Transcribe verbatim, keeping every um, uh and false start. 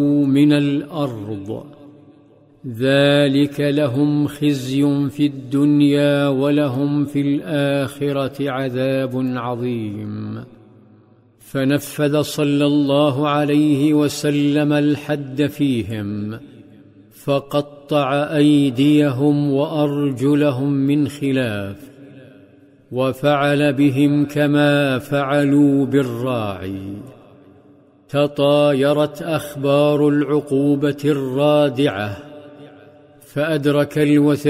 من الأرض، ذلك لهم خزي في الدنيا ولهم في الآخرة عذاب عظيم. فنفذ صلى الله عليه وسلم الحد فيهم، فقطع أيديهم وأرجلهم من خلاف، وفعل بهم كما فعلوا بالراعي. تطايرت أخبار العقوبة الرادعة، فأدرك الوثن